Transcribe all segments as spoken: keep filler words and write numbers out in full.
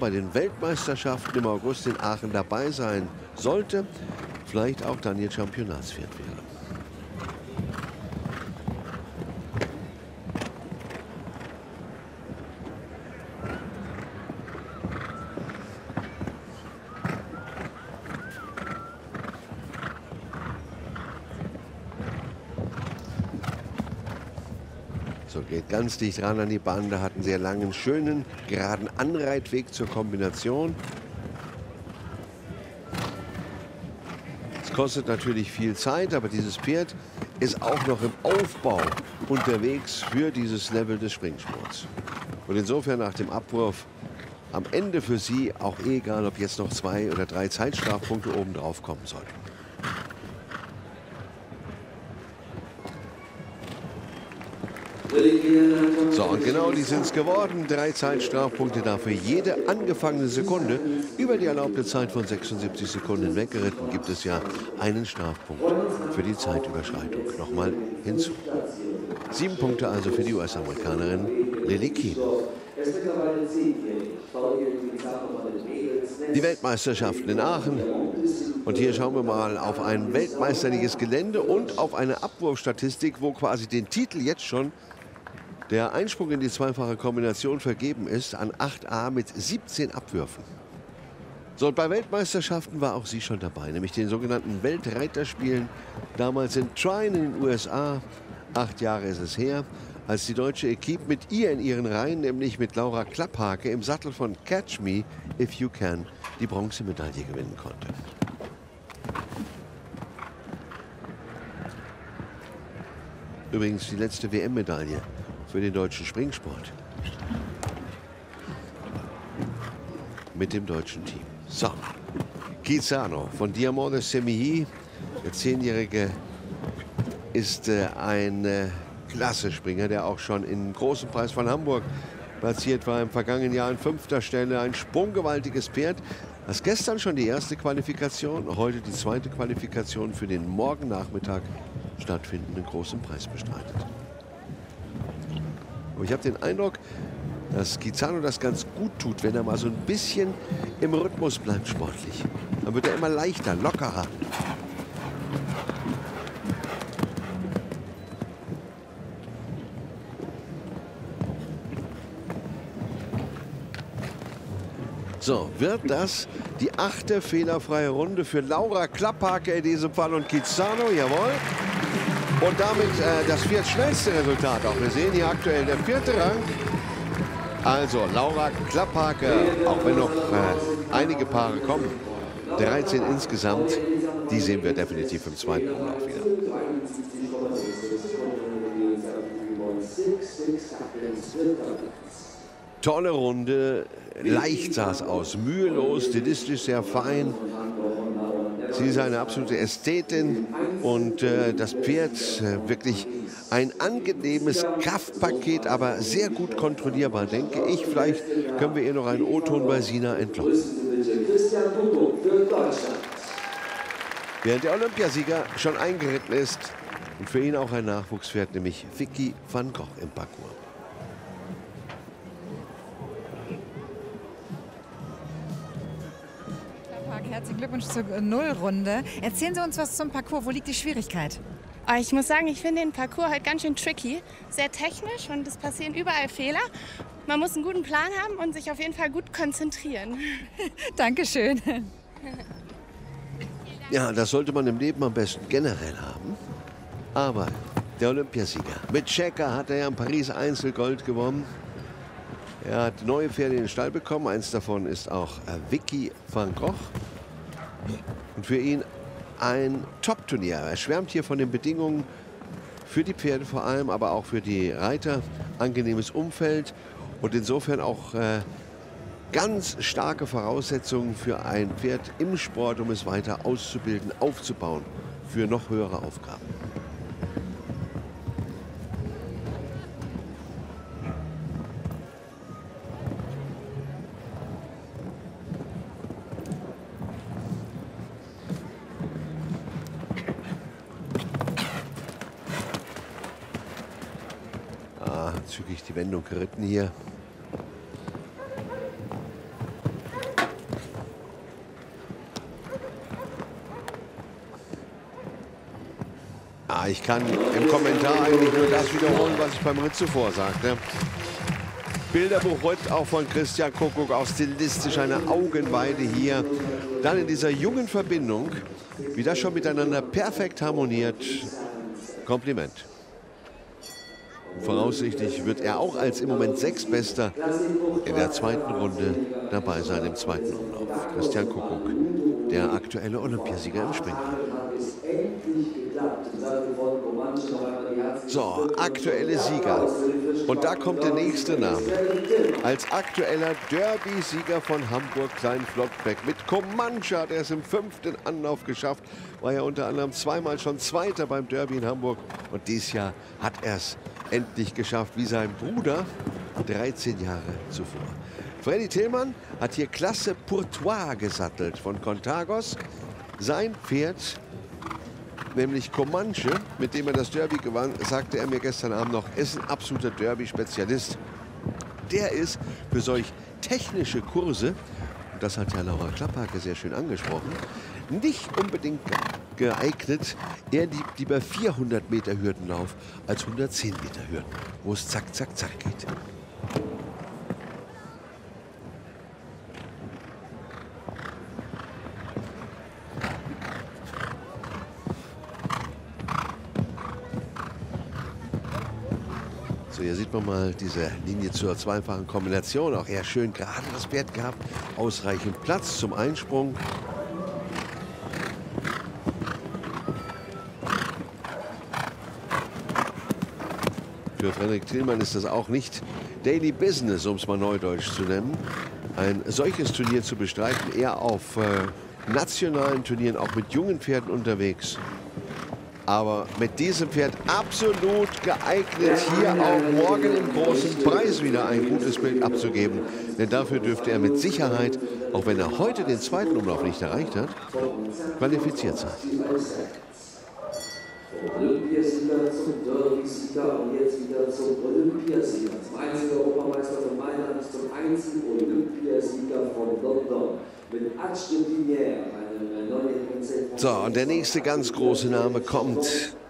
bei den Weltmeisterschaften im August in Aachen dabei sein sollte, vielleicht auch dann ihr Championatspferd wäre. So, geht ganz dicht ran an die Bande, hat einen sehr langen, schönen, geraden Anreitweg zur Kombination. Es kostet natürlich viel Zeit, aber dieses Pferd ist auch noch im Aufbau unterwegs für dieses Level des Springsports. Und insofern nach dem Abwurf am Ende für sie auch egal, ob jetzt noch zwei oder drei Zeitstrafpunkte oben drauf kommen sollten. So, und genau die sind es geworden. Drei Zeitstrafpunkte dafür. Jede angefangene Sekunde über die erlaubte Zeit von sechsundsiebzig Sekunden weggeritten, gibt es ja einen Strafpunkt für die Zeitüberschreitung nochmal hinzu. Sieben Punkte also für die U S-Amerikanerin Lily Kino. Die Weltmeisterschaften in Aachen. Und hier schauen wir mal auf ein weltmeisterliches Gelände und auf eine Abwurfstatistik, wo quasi den Titel jetzt schon der Einsprung in die zweifache Kombination vergeben ist an acht A mit siebzehn Abwürfen. So, und bei Weltmeisterschaften war auch sie schon dabei, nämlich den sogenannten Weltreiterspielen, damals in Trine in den U S A. Acht Jahre ist es her, als die deutsche Equipe mit ihr in ihren Reihen, nämlich mit Laura Klapphake im Sattel von Catch Me If You Can, die Bronzemedaille gewinnen konnte. Übrigens die letzte W M-Medaille für den deutschen Springsport. Mit dem deutschen Team. So, Kizano von Diamant de Semilly. Der Zehnjährige ist äh, ein äh, Klasse-Springer, der auch schon im Großen Preis von Hamburg platziert war. Im vergangenen Jahr an fünfter Stelle. Ein sprunggewaltiges Pferd, das gestern schon die erste Qualifikation, heute die zweite Qualifikation für den morgen Nachmittag stattfindenden Großen Preis bestreitet. Aber ich habe den Eindruck, dass Kizano das ganz gut tut, wenn er mal so ein bisschen im Rhythmus bleibt sportlich. Dann wird er immer leichter, lockerer. So, wird das die achte fehlerfreie Runde für Laura Klapphake in diesem Fall und Kizano, jawohl. Und damit äh, das viertschnellste Resultat auch. Wir sehen hier aktuell der vierte Rang. Also Laura Klapphake, auch wenn noch äh, einige Paare kommen, dreizehn insgesamt, die sehen wir definitiv im zweiten Umlauf wieder. Tolle Runde, leicht sah es aus, mühelos, stilistisch sehr fein. Sie ist eine absolute Ästhetin und äh, das Pferd äh, wirklich ein angenehmes Kraftpaket, aber sehr gut kontrollierbar, denke ich. Vielleicht können wir ihr noch einen O-Ton bei Sina entlocken. Während der Olympiasieger schon eingeritten ist und für ihn auch ein Nachwuchspferd, nämlich Vicky van Gogh im Parcours. Herzlichen Glückwunsch zur Nullrunde. Erzählen Sie uns was zum Parcours. Wo liegt die Schwierigkeit? Oh, ich muss sagen, ich finde den Parcours halt ganz schön tricky. Sehr technisch und es passieren überall Fehler. Man muss einen guten Plan haben und sich auf jeden Fall gut konzentrieren. Dankeschön. Ja, das sollte man im Leben am besten generell haben. Aber der Olympiasieger mit Checker hat er ja in Paris Einzelgold gewonnen. Er hat neue Pferde in den Stall bekommen. Eins davon ist auch Vicky van Gogh. Und für ihn ein Top-Turnier. Er schwärmt hier von den Bedingungen für die Pferde vor allem, aber auch für die Reiter. Angenehmes Umfeld und insofern auch äh, ganz starke Voraussetzungen für ein Pferd im Sport, um es weiter auszubilden, aufzubauen für noch höhere Aufgaben. Zügig die Wendung geritten hier. Ja, ich kann im Kommentar eigentlich nur das wiederholen, was ich beim Ritt zuvor sagte. Bilderbuch Ritt auch von Christian Kuckuck, auch stilistisch eine Augenweide hier. Dann in dieser jungen Verbindung, wie das schon miteinander perfekt harmoniert. Kompliment. Voraussichtlich wird er auch als im Moment Sechstbester in der zweiten Runde dabei sein im zweiten Umlauf. Christian Kuckuck, der aktuelle Olympiasieger im Springen. So, aktuelle Sieger. Und da kommt der nächste Name. Als aktueller Derby-Sieger von Hamburg-Klein-Flottbeck mit Comanche hat er es im fünften Anlauf geschafft. War ja unter anderem zweimal schon Zweiter beim Derby in Hamburg. Und dieses Jahr hat er es endlich geschafft, wie sein Bruder dreizehn Jahre zuvor. Freddy Tillmann hat hier Klasse Pourtois gesattelt von Contagos. Sein Pferd, nämlich Comanche, mit dem er das Derby gewann, sagte er mir gestern Abend noch, ist ein absoluter Derby-Spezialist. Der ist für solch technische Kurse, und das hat ja Laura Klappake sehr schön angesprochen, nicht unbedingt geeignet. Er liebt lieber vierhundert Meter Hürdenlauf als hundertzehn Meter Hürden, wo es zack, zack, zack geht. So, hier sieht man mal diese Linie zur zweifachen Kombination. Auch eher schön gerade das Pferd gehabt. Ausreichend Platz zum Einsprung. Für Frederik Tillmann ist das auch nicht Daily Business, um es mal neudeutsch zu nennen, ein solches Turnier zu bestreiten. Eher auf äh, nationalen Turnieren, auch mit jungen Pferden unterwegs. Aber mit diesem Pferd absolut geeignet, hier auch morgen im großen Preis wieder ein gutes Bild abzugeben. Denn dafür dürfte er mit Sicherheit, auch wenn er heute den zweiten Umlauf nicht erreicht hat, qualifiziert sein. Olympiasieger zum Derby-Sieger und jetzt wieder zum Olympiasieger. Zum einzigen Europameister von Mailand, zum einzigen Olympiasieger von London. Mit Arch de Dinière, einem neunjährigen. So, und der nächste ganz große Name kommt.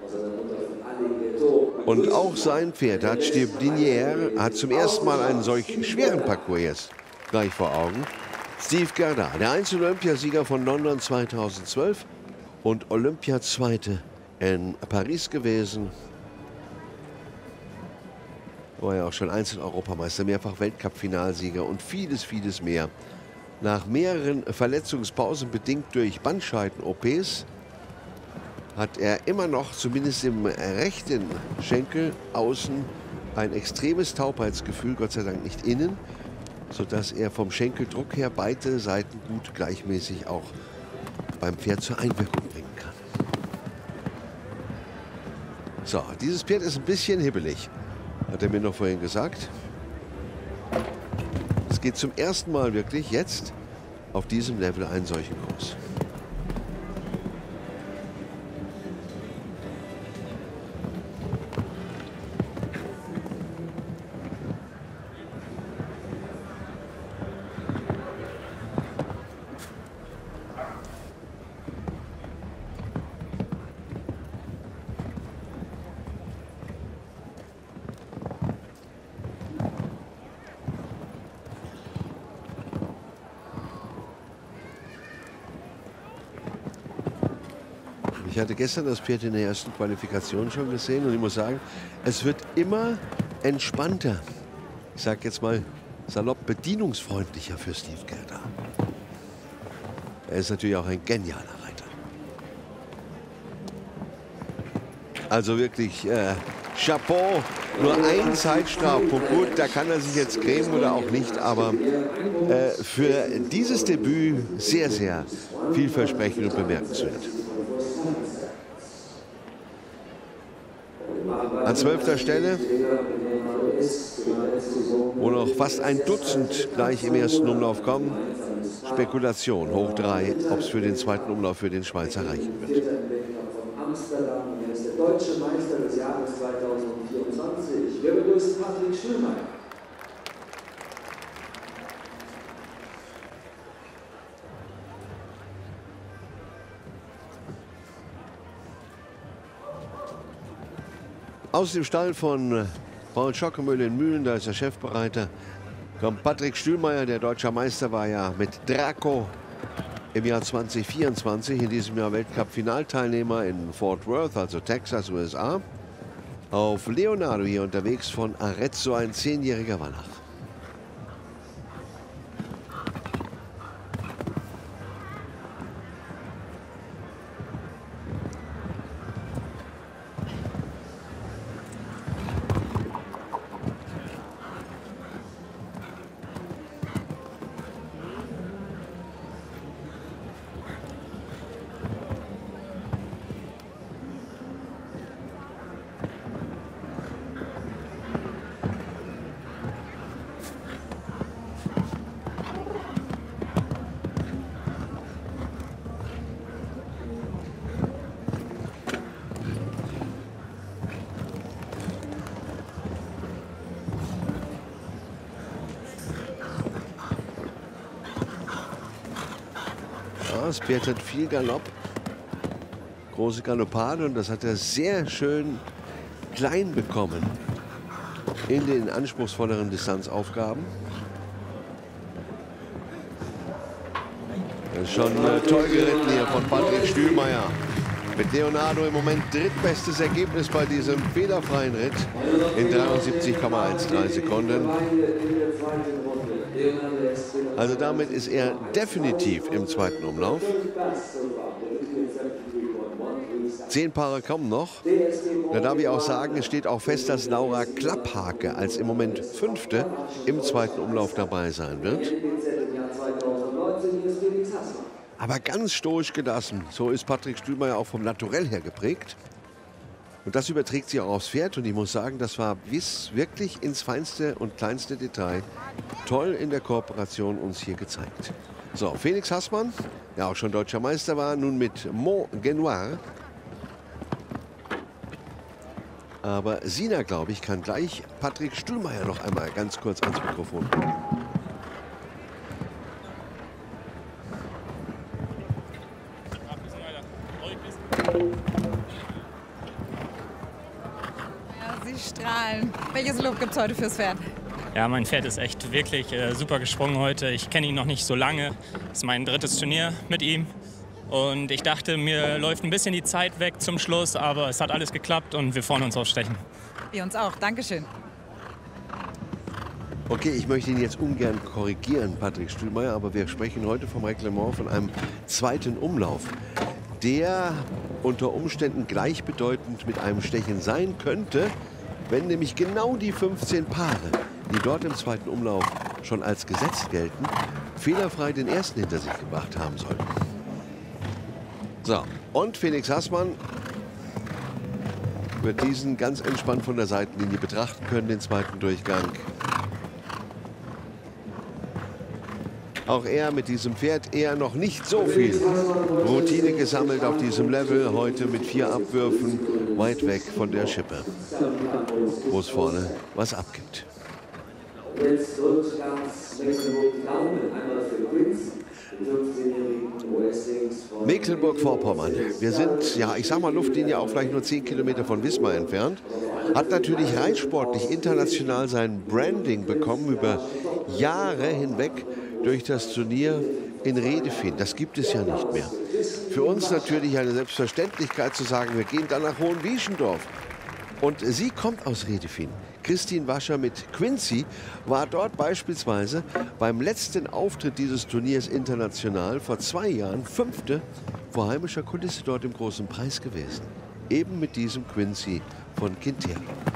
Und auch sein Pferd, Arch de Dinière, hat zum ersten Mal einen solch schweren Parcours jetzt gleich vor Augen. Steve Gerda, der Einzel-Olympiasieger von London zweitausendzwölf und Olympiazweite in Paris gewesen. War ja auch schon Einzel-Europameister, mehrfach Weltcup-Finalsieger und vieles, vieles mehr. Nach mehreren Verletzungspausen, bedingt durch Bandscheiden-O Ps, hat er immer noch, zumindest im rechten Schenkel, außen ein extremes Taubheitsgefühl, Gott sei Dank nicht innen, sodass er vom Schenkeldruck her beide Seiten gut gleichmäßig auch beim Pferd zur Einwirkung bringen kann. So, dieses Pferd ist ein bisschen hibbelig, hat er mir noch vorhin gesagt. Es geht zum ersten Mal wirklich jetzt auf diesem Level einen solchen Kurs. Ich hatte gestern das Pferd in der ersten Qualifikation schon gesehen und ich muss sagen, es wird immer entspannter. Ich sage jetzt mal salopp bedienungsfreundlicher für Steve Gerda. Er ist natürlich auch ein genialer Reiter. Also wirklich äh, Chapeau. Nur ein Zeitstrafpunkt. Gut, da kann er sich jetzt grämen oder auch nicht, aber äh, für dieses Debüt sehr, sehr vielversprechend und bemerkenswert. An zwölfter Stelle, wo noch fast ein Dutzend gleich im ersten Umlauf kommen. Spekulation, hoch drei, ob es für den zweiten Umlauf für den Schweizer reichen wird. Amsterdam, er ist der deutsche Meister des Jahres zweitausendvierundzwanzig. Wir begrüßen Patrick Schürmann. Aus dem Stall von Paul Schockemöhle in Mühlen, da ist der Chefbereiter, kommt Patrick Stühlmeier, der deutscher Meister war ja mit Draco im Jahr zweitausendvierundzwanzig, in diesem Jahr Weltcup-Finalteilnehmer in Fort Worth, also Texas, U S A. Auf Leonardo hier unterwegs von Arezzo, ein zehnjähriger Wallach. Das Pferd hat viel Galopp, große Galoppade, und das hat er sehr schön klein bekommen in den anspruchsvolleren Distanzaufgaben. Das ist schon äh, toll geritten hier von Patrick Stühlmeier. Mit Leonardo im Moment drittbestes Ergebnis bei diesem fehlerfreien Ritt in dreiundsiebzig Komma dreizehn Sekunden. Also damit ist er definitiv im zweiten Umlauf. Zehn Paare kommen noch. Da darf ich auch sagen, es steht auch fest, dass Laura Klapphake als im Moment Fünfte im zweiten Umlauf dabei sein wird. Aber ganz stoisch gelassen. So ist Patrick Stühlmeier auch vom Naturell her geprägt. Und das überträgt sich auch aufs Pferd. Und ich muss sagen, das war bis wirklich ins feinste und kleinste Detail toll in der Kooperation uns hier gezeigt. So, Felix Haßmann, der auch schon deutscher Meister war, nun mit Montgenoir. Aber Sina, glaube ich, kann gleich Patrick Stühlmeier noch einmal ganz kurz ans Mikrofon bringen. Sie strahlen. Welches Lob gibt es heute fürs Pferd? Ja, mein Pferd ist echt wirklich äh, super gesprungen heute. Ich kenne ihn noch nicht so lange. Das ist mein drittes Turnier mit ihm. Und ich dachte, mir läuft ein bisschen die Zeit weg zum Schluss, aber es hat alles geklappt und wir freuen uns auf Stechen. Wir uns auch. Dankeschön. Okay, ich möchte ihn jetzt ungern korrigieren, Patrick Stühlmeier, aber wir sprechen heute vom Reglement von einem zweiten Umlauf, der unter Umständen gleichbedeutend mit einem Stechen sein könnte, wenn nämlich genau die fünfzehn Paare, die dort im zweiten Umlauf schon als gesetzt gelten, fehlerfrei den ersten hinter sich gebracht haben sollten. So, und Felix Haßmann wird diesen ganz entspannt von der Seitenlinie betrachten können, den zweiten Durchgang. Auch er mit diesem Pferd eher noch nicht so viel Routine gesammelt auf diesem Level. Heute mit vier Abwürfen weit weg von der Schippe, wo es vorne was abgibt. Jetzt drückt ganz Mecklenburg die Daumen, einmal für Prinz, den fünfzehnjährigen Westings von Mecklenburg-Vorpommern. Wir sind, ja, ich sag mal, Luftlinie auch vielleicht nur zehn Kilometer von Wismar entfernt. Hat natürlich reitsportlich international sein Branding bekommen über Jahre hinweg durch das Turnier in Redefin. Das gibt es ja nicht mehr. Für uns natürlich eine Selbstverständlichkeit zu sagen, wir gehen dann nach Hohenwieschendorf. Und sie kommt aus Redefin. Christine Wascher mit Quincy war dort beispielsweise beim letzten Auftritt dieses Turniers international vor zwei Jahren Fünfte vor heimischer Kulisse dort im großen Preis gewesen. Eben mit diesem Quincy von Quintero.